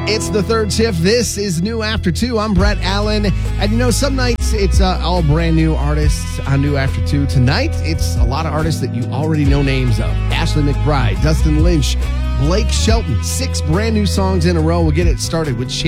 It's the third shift. This is New After 2. I'm Brett Allen. And some nights it's all brand new artists on New After 2. Tonight, it's a lot of artists that you already know names of. Ashley McBryde, Dustin Lynch, Blake Shelton. 6 brand new songs in a row. We'll get it started with